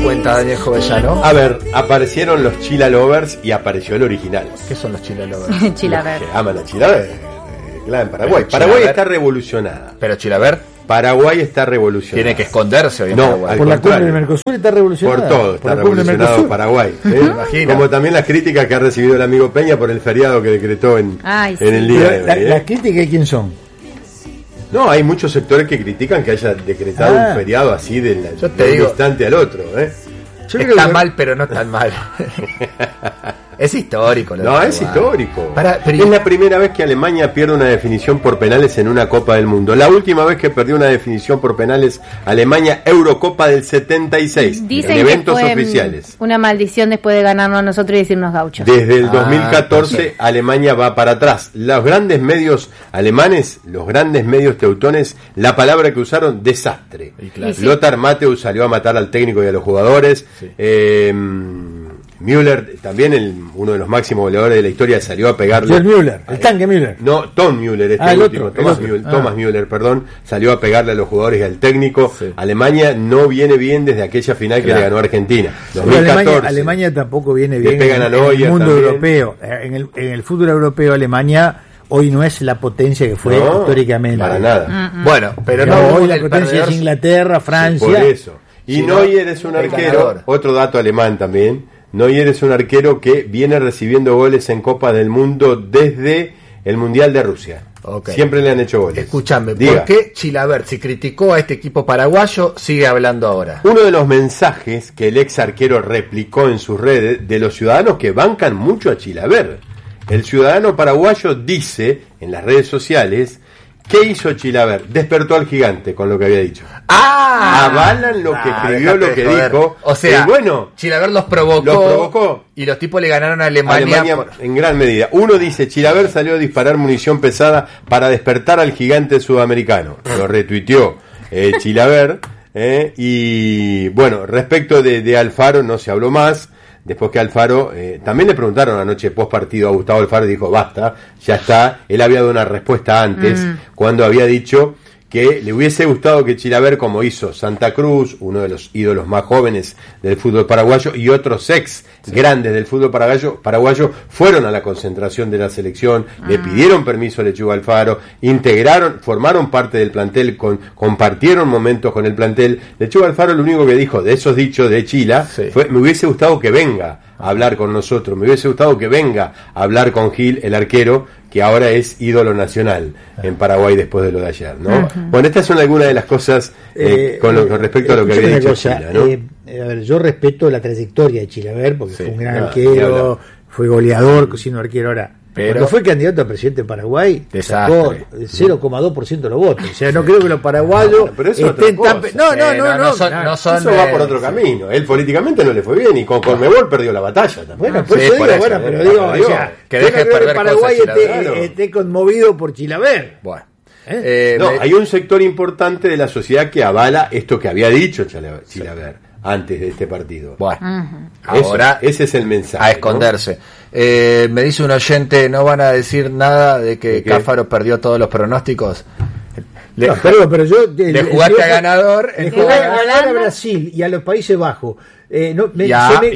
cuenta Daniel Jovellano? A ver, aparecieron los Chila Lovers y apareció el original. ¿Qué son los Chila Lovers? Chilaver. Que aman a Chilaver. Claro, en Paraguay. Pero Paraguay Chilaver- está revolucionada. Pero Chilaver Paraguay está revolucionada. tiene que esconderse hoy en No, Paraguay. Por la cumbre contrario. del Mercosur está revolucionada. Por todo, está la cumbre del revolucionado Mercosur. Paraguay. Imagino. Como también las críticas que ha recibido el amigo Peña por el feriado que decretó en el día de Pero hoy. ¿las críticas de quién son? No, hay muchos sectores que critican que haya decretado un feriado así de Yo te un digo- instante al otro. Yo creo Está que- mal, pero no tan mal. Es histórico. lo de No, es Paraguay. histórico. Pero- Es la primera vez que Alemania pierde una definición por penales en una Copa del Mundo. La última vez que perdió una definición por penales, Alemania, Eurocopa del 76, Dicen en que eventos fue oficiales. una maldición después de ganarnos a nosotros y decirnos gauchos. Desde el Ah, 2014 Alemania va para atrás. Los grandes medios alemanes, los grandes medios teutones, la palabra que usaron, desastre. Y claro. Y sí. Lothar Matthäus salió a matar al técnico y a los jugadores. Sí. Müller, también uno de los máximos goleadores de la historia, salió a pegarle. Joel Müller, el tanque Müller. No, Tom Müller, El último, otro, el otro. Thomas Müller, perdón, salió a pegarle a los jugadores y al técnico. Sí. Alemania no viene bien desde aquella final que Claro. le ganó a Argentina. Pero 2014. Alemania tampoco viene Le bien pegan a en Neuer el mundo también. europeo. En el fútbol europeo, Alemania hoy no es la potencia que fue No, históricamente. para nada. Bueno, pero Pero no hoy hablemos la del potencia perdedor. es Inglaterra, Francia. Por eso. Y Si no, Neuer es un el arquero, ganador. otro dato alemán también. Neuer es un arquero que viene recibiendo goles en Copa del Mundo desde el Mundial de Rusia. Ok. Siempre le han hecho goles. Escúchame, Diga. ¿por qué Chilavert, si criticó a este equipo paraguayo, sigue hablando ahora? Uno de los mensajes que el ex arquero replicó en sus redes de los ciudadanos que bancan mucho a Chilavert. El ciudadano paraguayo dice en las redes sociales, ¿qué hizo Chilavert? Despertó al gigante con lo que había dicho. ¡Ah! Avalan lo que escribió, déjate lo que de joder. dijo. O sea, Y bueno, Chilavert los provocó. Y los tipos le ganaron a Alemania. en gran medida. Uno dice, Chilavert salió a disparar munición pesada para despertar al gigante sudamericano. Lo retuiteó Chilavert. Y bueno, respecto de Alfaro no se habló más. Después que Alfaro, también le preguntaron anoche post partido a Gustavo Alfaro y dijo, basta, ya está. Él había dado una respuesta antes, cuando había dicho que le hubiese gustado que Chilavert, como hizo Santa Cruz, uno de los ídolos más jóvenes del fútbol paraguayo, y otros ex grandes del fútbol paraguayo, fueron a la concentración de la selección, le pidieron permiso a Lechuga Alfaro, formaron parte del plantel, compartieron momentos con el plantel. Lechuga Alfaro lo único que dijo de esos dichos de Chila fue, me hubiese gustado que venga a hablar con nosotros, me hubiese gustado que venga a hablar con Gil, el arquero, que ahora es ídolo nacional en Paraguay después de lo de ayer, ¿no? Bueno, estas son algunas de las cosas con respecto a lo que había una dicho cosa, Chila, ¿no? a ver, yo respeto la trayectoria de Chilavert porque fue un gran ni arquero, hablar. fue goleador, siendo arquero ahora. Pero- Cuando fue candidato a presidente de Paraguay, Desastre. sacó el 0,2% de los votos. O sea, no creo que los paraguayos Pero eso es estén otra tan... cosa. No son, Eso va por otro camino. Él políticamente no le fue bien y con Conmebol perdió la batalla también. Bueno, por Sí, eso por digo, eso, bueno, pero perdió. digo, o sea, Que yo deje no creo perder Paraguay cosas Chilavert. esté conmovido por Chilavert. Bueno. No, hay un sector importante de la sociedad que avala esto que había dicho Chilavert antes de este partido. Bueno, Eso, ahora ese es el mensaje. a esconderse. Me dice un oyente, ¿no van a decir nada de que ¿De qué? Cáfaro perdió todos los pronósticos? Le, No, pero yo... le jugaste a ganador, Le entonces- jugué a ganar a Brasil y a los Países Bajos. y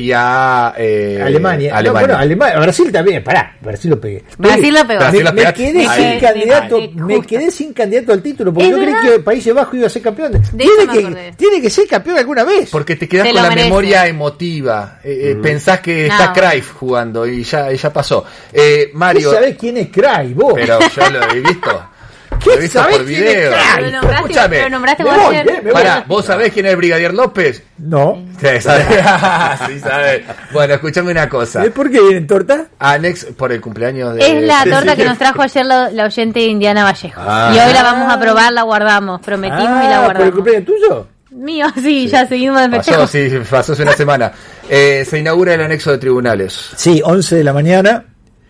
a Alemania. Alemania. No, bueno, Alemania. Brasil también. Pará, Brasil lo pegué. Brasil lo pegó. Brasil lo Me pegaste. quedé Ahí. sin candidato, Justo. me quedé sin candidato al título porque Es yo creí verdad. que Países Bajos iba a ser campeón. De eso me acordé. Tiene que ser campeón alguna vez. Porque te quedás Se con lo la merece. memoria emotiva. Pensás que No. está Cruyff jugando y ya pasó. Mario, ¿Vos sabés quién es Cray, vos? pero yo lo he visto. ¿Qué Lo he visto sabés por quién es video. Cray? Lo nombraste, Escúchame. lo nombraste Me vos voy, ayer. me voy. Pará, ¿vos sabés quién es el Brigadier López? No. Sí, sabe. Sí, sabe. Bueno, escuchame una cosa. ¿Por qué vienen torta? Alex, por el cumpleaños de... Es la Sí, torta sí. que nos trajo ayer la oyente de Indiana Vallejo. Ah. Y hoy la vamos a probar, la guardamos. Prometimos y la ¿Por el guardamos. cumpleaños tuyo? Mío, sí, ya seguimos de festejo. Pasó, sí, pasó hace una semana. Se inaugura el anexo de tribunales. Sí, 11 de la mañana.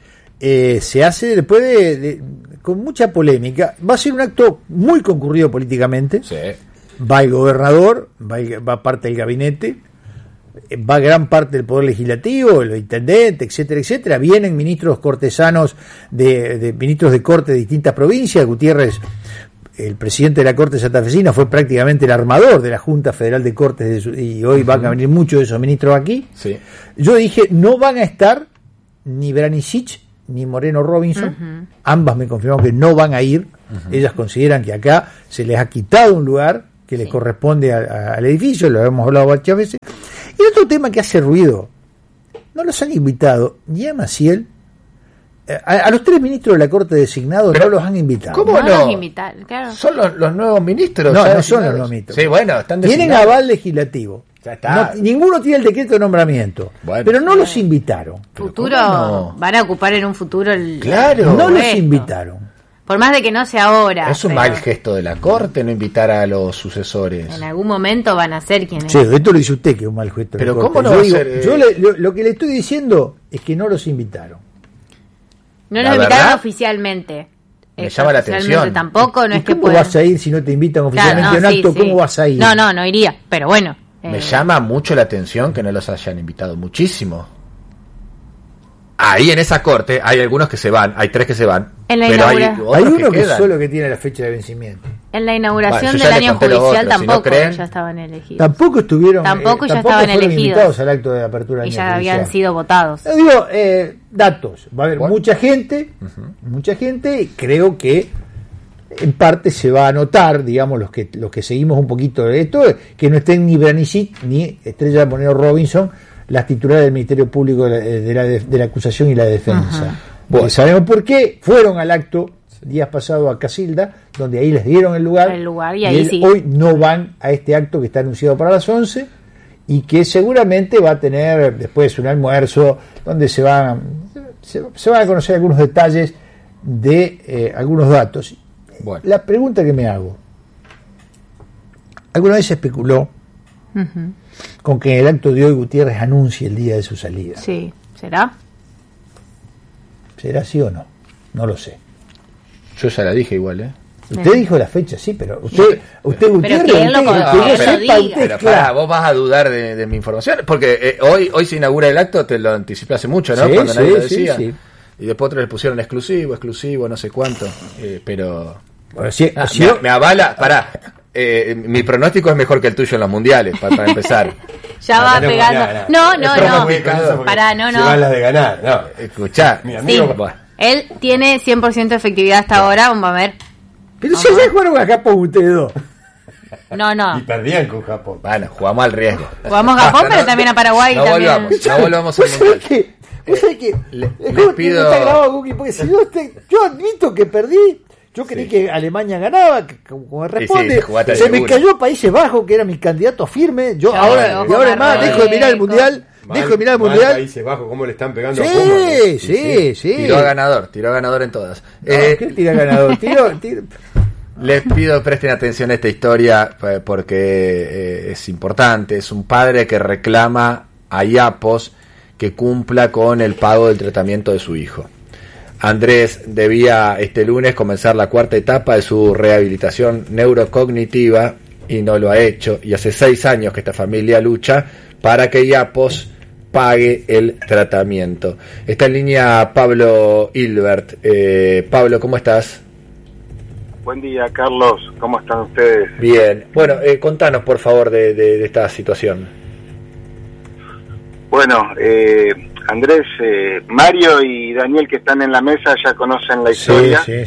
Se hace después con mucha polémica. Va a ser un acto muy concurrido políticamente. Sí. Va el gobernador, va parte del gabinete, va gran parte del poder legislativo, el intendente, etcétera, etcétera. Vienen ministros cortesanos de ministros de corte de distintas provincias. Gutiérrez el presidente de la Corte santafesina fue prácticamente el armador de la Junta Federal de Cortes y hoy van a venir muchos de esos ministros aquí. Sí. Yo dije, no van a estar ni Branicic ni Moreno Robinson, ambas me confirmaron que no van a ir. Ellas consideran que acá se les ha quitado un lugar que le corresponde al edificio, lo hemos hablado varias veces. Y otro tema que hace ruido, no los han invitado ni a Maciel, a los 3 ministros de la Corte designados. Pero no los han invitado. ¿Cómo no? Los invitaron, claro. Son los nuevos ministros. No, ya no son designados. los nuevos ministros. Sí, bueno, están Tienen designados. aval legislativo. Ya está. Ninguno tiene el decreto de nombramiento. Bueno. Pero no los invitaron. Futuro, ¿cómo no? van a ocupar en un futuro el... Claro. No los puesto. invitaron. Por más de que no sea ahora. Es un pero mal gesto de la Corte no invitar a los sucesores. en algún momento van a ser quienes... Sí, esto lo dice usted, que es un mal gesto. de Pero la Corte. ¿cómo no Yo va a digo, ser, lo que le estoy diciendo es que no los invitaron. No La los invitaron verdad, oficialmente. me llama la Oficialmente atención. Tampoco, no ¿Y es que cómo puedan. vas a ir si no te invitan oficialmente Claro, a un sí, acto? sí. ¿Cómo vas a ir? No iría, pero bueno. Me llama mucho la atención que no los hayan invitado, muchísimo. Ahí en esa corte hay algunos que se van, hay 3 que se van, En la pero hay inaugura- otros Hay uno que quedan. solo que tiene la fecha de vencimiento. En la inauguración Bueno, yo del ya les año conté los judicial otros, si no tampoco creen- ya estaban elegidos. Tampoco estuvieron. Tampoco ya tampoco estaban fueron elegidos. invitados al acto de apertura del Y año ya habían judicial. sido votados. Yo digo, datos. Va a haber Bueno. mucha gente, y creo que en parte se va a notar, digamos, los que seguimos un poquito de esto, que no estén ni Branicic ni Estrella Moreno Robinson, las titulares del Ministerio Público de la acusación y la defensa. Porque sabemos por qué fueron al acto días pasados a Casilda, donde ahí les dieron el lugar, Y ahí sí. hoy no van a este acto que está anunciado para las 11 y que seguramente va a tener después un almuerzo donde se van a conocer algunos detalles de algunos datos. Bueno. La pregunta que me hago, ¿alguna vez se especuló con que en el acto de hoy Gutiérrez anuncie el día de su salida? Sí, ¿será? ¿Será así o no? No lo sé. Yo ya la dije igual, ¿eh? Usted dijo la fecha, sí, pero usted Gutiérrez, que él lo usted, conozca, que yo que lo sepa, diga. usted, Pero claro. pará, vos vas a dudar de mi información, porque hoy se inaugura el acto, te lo anticipé hace mucho, ¿no? Sí, Cuando nadie lo sí, decía. sí. Y después otros le pusieron exclusivo, no sé cuánto. Pero Bueno, si me avala, pará. Mi pronóstico es mejor que el tuyo en los mundiales, para empezar. Ya va no, pegando. no, No. Pará, no. Se van las de ganar, no. Escuchá, Mi Sí, amigo, él tiene 100% de efectividad hasta ahora, vamos a ver. pero si ayer jugaron acá por ustedes dos. No. y perdían con Japón. bueno, jugamos al riesgo. Jugamos a Japón, pero también a Paraguay. No también. volvamos al ¿Vos sabés mundial. qué? ¿Vos sabés qué? Les ¿Cómo pido- está grabado, Guki? Porque si yo admito que perdí. Yo creí que Alemania ganaba, que como responde. sí, jugaste se me seguro. cayó Países Bajos, que era mi candidato firme. Yo Ya, ahora, ojo, y ahora más, Marruecos. dejo de mirar el mundial. Dejo de mirar el mundial. Países Bajos, cómo le están pegando a Puma, ¿no? Sí. Tiró a ganador en todas. ¿Qué tira ganador? Tiro. Les pido presten atención a esta historia porque es importante. Es un padre que reclama a IAPOS que cumpla con el pago del tratamiento de su hijo. Andrés debía este lunes comenzar la 4ª etapa de su rehabilitación neurocognitiva y no lo ha hecho. Y hace 6 años que esta familia lucha para que IAPOS pague el tratamiento. Está en línea Pablo Hilbert. Pablo, ¿cómo estás? Buen día, Carlos. ¿Cómo están ustedes? Bien. Bueno, contanos por favor de esta situación. Bueno, Andrés, Mario y Daniel que están en la mesa ya conocen la historia. Sí.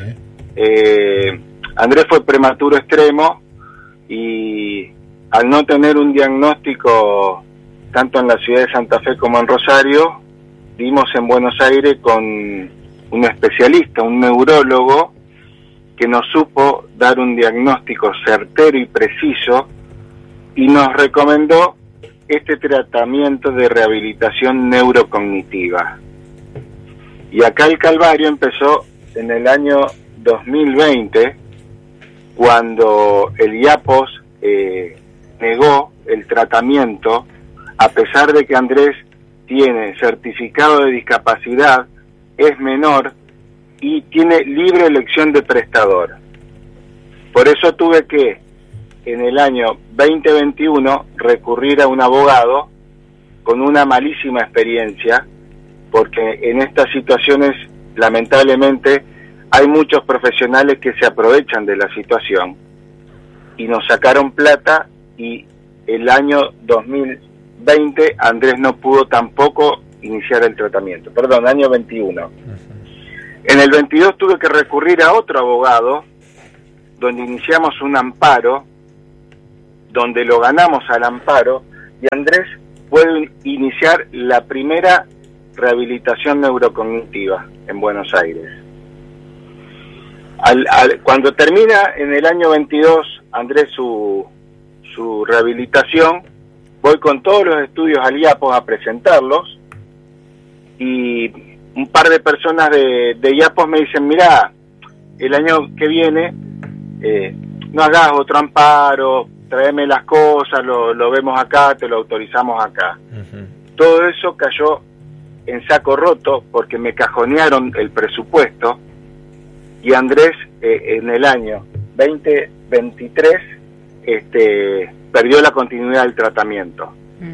Andrés fue prematuro extremo y al no tener un diagnóstico tanto en la ciudad de Santa Fe como en Rosario, dimos en Buenos Aires con un especialista, un neurólogo, que nos supo dar un diagnóstico certero y preciso y nos recomendó este tratamiento de rehabilitación neurocognitiva. Y acá el calvario empezó en el año 2020, cuando el IAPOS negó el tratamiento, a pesar de que Andrés tiene certificado de discapacidad, es menor y tiene libre elección de prestador. Por eso tuve que, en el año 2021, recurrir a un abogado con una malísima experiencia, porque en estas situaciones, lamentablemente, hay muchos profesionales que se aprovechan de la situación y nos sacaron plata, y el año 2020 Andrés no pudo tampoco iniciar el tratamiento, perdón, año 21. En el 22 tuve que recurrir a otro abogado, donde iniciamos un amparo, donde lo ganamos al amparo, y Andrés puede iniciar la primera rehabilitación neurocognitiva en Buenos Aires. Cuando termina en el año 22 Andrés su rehabilitación, voy con todos los estudios al IAPOS a presentarlos, y un par de personas de IAPOS me dicen: mirá, el año que viene no hagas otro amparo, tráeme las cosas, lo vemos acá, te lo autorizamos acá. Todo eso cayó en saco roto porque me cajonearon el presupuesto, y Andrés en el año 2023 perdió la continuidad del tratamiento.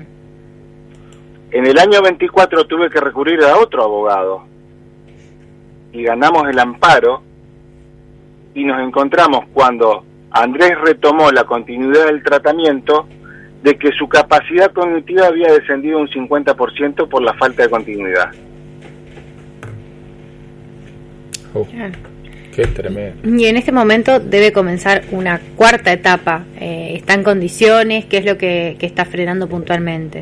En el año 24 tuve que recurrir a otro abogado y ganamos el amparo, y nos encontramos, cuando Andrés retomó la continuidad del tratamiento, de que su capacidad cognitiva había descendido un 50% por la falta de continuidad. Qué tremendo. Y en este momento debe comenzar una cuarta etapa. ¿Está en condiciones? ¿Qué es lo que está frenando puntualmente?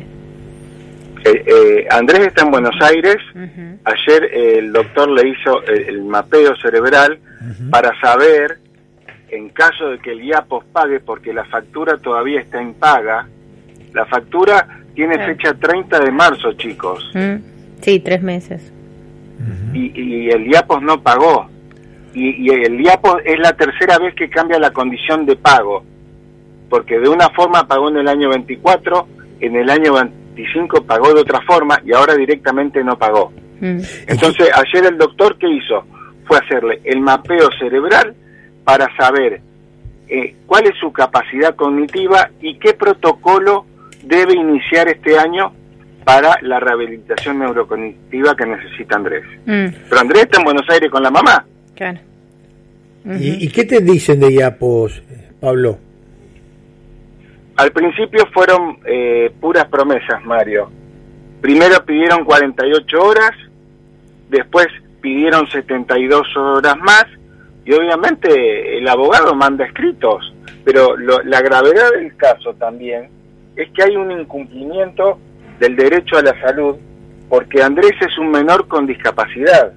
Andrés está en Buenos Aires. Ayer el doctor le hizo el mapeo cerebral para saber, en caso de que el IAPOS pague, porque la factura todavía está impaga. La factura tiene fecha 30 de marzo, chicos. Sí, 3 meses. Y el IAPOS no pagó. Y el IAPOS es la tercera vez que cambia la condición de pago, porque de una forma pagó en el año 24, en el año 25 pagó de otra forma, y ahora directamente no pagó. Entonces ayer el doctor, ¿qué hizo? Fue hacerle el mapeo cerebral para saber cuál es su capacidad cognitiva y qué protocolo debe iniciar este año para la rehabilitación neurocognitiva que necesita Andrés. Pero Andrés está en Buenos Aires con la mamá. Claro. ¿Y qué te dicen de IAPOS, Pablo? Al principio fueron puras promesas, Mario. Primero pidieron 48 horas, después pidieron 72 horas más, y obviamente el abogado manda escritos, pero la gravedad del caso también es que hay un incumplimiento del derecho a la salud, porque Andrés es un menor con discapacidad.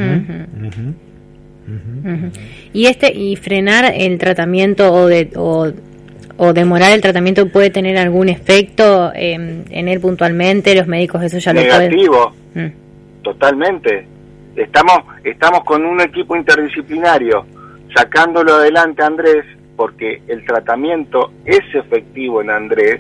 Y frenar el tratamiento o demorar el tratamiento puede tener algún efecto en él puntualmente. Los médicos eso ya negativo, lo pueden. Totalmente. Estamos con un equipo interdisciplinario sacándolo adelante a Andrés, porque el tratamiento es efectivo en Andrés.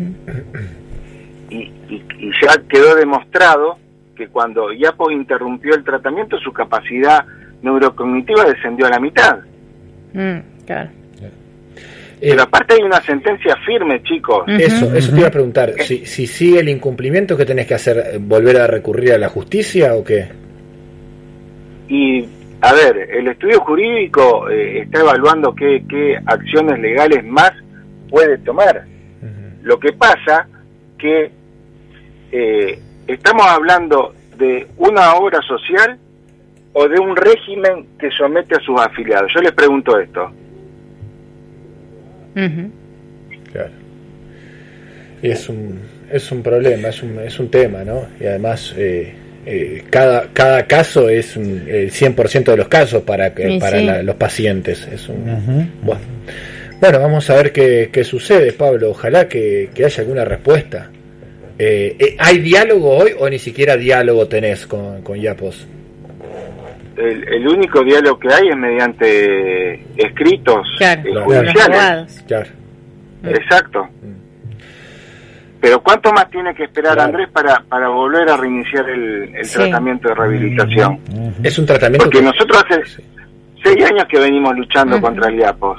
Y ya quedó demostrado que cuando IAPOS interrumpió el tratamiento, su capacidad neurocognitiva descendió a la mitad. Claro. Pero aparte hay una sentencia firme, chicos. Eso te iba a preguntar. Si sigue el incumplimiento, ¿qué tenés que hacer? ¿Volver a recurrir a la justicia o qué? Y, a ver, el estudio jurídico está evaluando qué acciones legales más puede tomar. Lo que pasa que estamos hablando de una obra social o de un régimen que somete a sus afiliados. Yo les pregunto esto. Claro. Y es un problema, es un tema, ¿no? Y además cada caso es el 100% de los casos para los pacientes. Es bueno, vamos a ver qué sucede, Pablo. Ojalá que haya alguna respuesta. ¿Hay diálogo hoy o ni siquiera diálogo tenés con IAPOS? El único diálogo que hay es mediante escritos judiciales. Claro. Exacto. Pero ¿cuánto más tiene que esperar Andrés para volver a reiniciar el tratamiento de rehabilitación? Es un tratamiento porque nosotros hace 6 años que venimos luchando contra el IAPOS.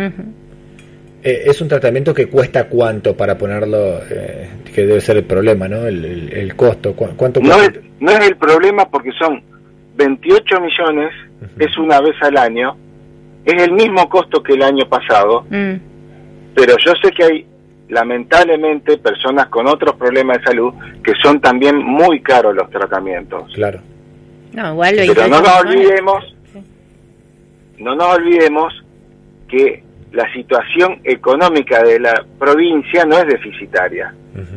Es un tratamiento que cuesta cuánto para ponerlo, que debe ser el problema, ¿no? El costo. ¿Cuánto cuesta? No es el problema, porque son 28 millones es una vez al año, es el mismo costo que el año pasado, pero yo sé que hay lamentablemente personas con otros problemas de salud que son también muy caros los tratamientos. Claro. No, igual pero no nos olvidemos que la situación económica de la provincia no es deficitaria.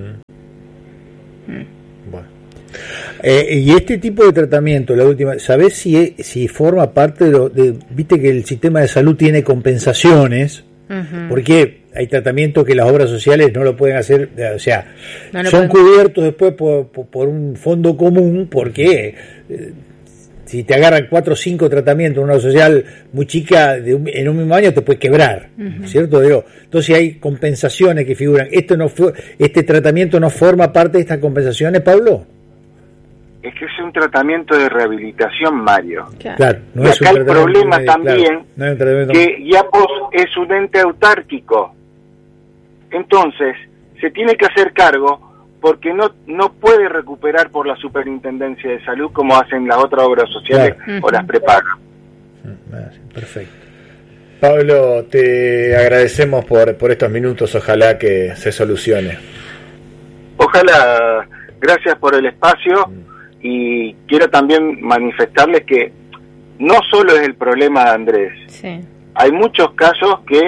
Bueno. Y este tipo de tratamiento, la última, ¿sabés si forma parte viste que el sistema de salud tiene compensaciones? Porque hay tratamientos que las obras sociales no lo pueden hacer, o sea, son cubiertos después por un fondo común, porque si te agarran 4 o 5 tratamientos en una obra social muy chica en un mismo año te puede quebrar, ¿cierto? Entonces hay compensaciones que figuran. ¿Este tratamiento no forma parte de estas compensaciones, Pablo? Es que es un tratamiento de rehabilitación, Mario. Claro, no y es acá el problema médico, también, claro, no es que IAPOS es un ente autárquico. Entonces, se tiene que hacer cargo porque no puede recuperar por la Superintendencia de Salud como hacen las otras obras sociales o las prepagan. Perfecto. Pablo, te agradecemos por estos minutos, ojalá que se solucione. Ojalá, gracias por el espacio y quiero también manifestarles que no solo es el problema de Andrés, hay muchos casos que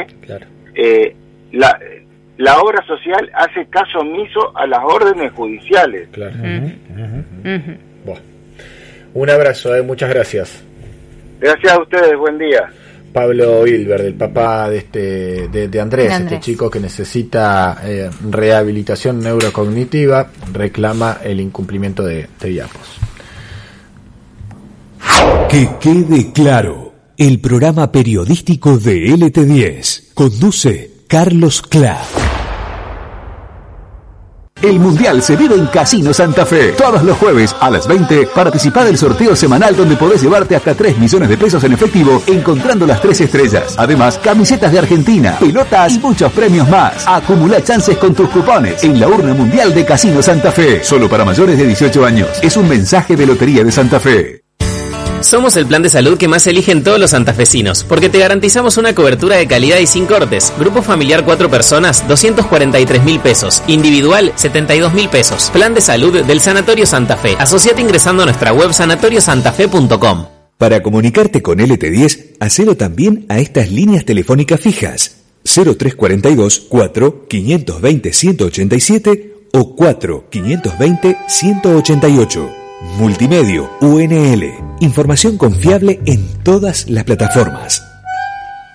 la obra social hace caso omiso a las órdenes judiciales. Claro. Bueno, un abrazo, muchas gracias. Gracias a ustedes, buen día. Pablo Hilbert, el papá de Andrés, este chico que necesita rehabilitación neurocognitiva, reclama el incumplimiento de IAPOS. Que quede claro, el programa periodístico de LT10 conduce Carlos Clark. El Mundial se vive en Casino Santa Fe. Todos los jueves a las 20 participa del sorteo semanal donde podés llevarte hasta 3 millones de pesos en efectivo encontrando las 3 estrellas. Además, camisetas de Argentina, pelotas y muchos premios más. Acumula chances con tus cupones en la urna mundial de Casino Santa Fe. Solo para mayores de 18 años. Es un mensaje de Lotería de Santa Fe. Somos el plan de salud que más eligen todos los santafesinos, porque te garantizamos una cobertura de calidad y sin cortes. Grupo familiar 4 personas, 243.000 pesos. Individual, 72.000 pesos. Plan de salud del Sanatorio Santa Fe. Asociate ingresando a nuestra web sanatoriosantafe.com. Para comunicarte con LT10, hacelo también a estas líneas telefónicas fijas. 0342 4 520 187 o 4 520 188. Multimedio UNL. Información confiable en todas las plataformas.